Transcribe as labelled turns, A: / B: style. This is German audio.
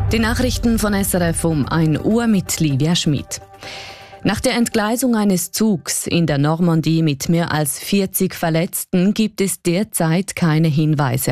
A: Die Nachrichten von SRF um 1 Uhr mit Livia Schmid. Nach der Entgleisung eines Zugs in der Normandie mit mehr als 40 Verletzten gibt es derzeit keine Hinweise